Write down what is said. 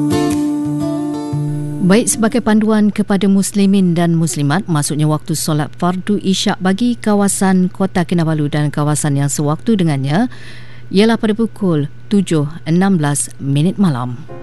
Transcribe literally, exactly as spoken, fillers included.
Baik, sebagai panduan kepada muslimin dan muslimat, maksudnya waktu solat fardu isyak bagi kawasan Kota Kinabalu dan kawasan yang sewaktu dengannya ialah pada pukul tujuh enam belas minit malam.